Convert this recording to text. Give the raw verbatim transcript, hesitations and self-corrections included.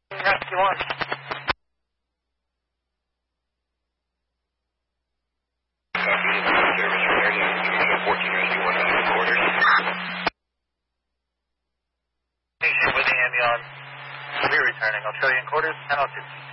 Rescue one. Service from there, fourteen Rescue one on quarters. Station with the ambulance. We'll be returning. I'll show you in quarters, ten oh two.